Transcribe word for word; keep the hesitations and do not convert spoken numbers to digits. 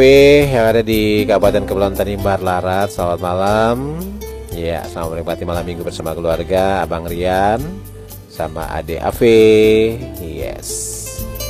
yang ada di Kabupaten Kepulauan Tanimbar Larat. Selamat malam. Ya, selamat menikmati malam minggu bersama keluarga, Abang Rian sama Ade Ave. Yes.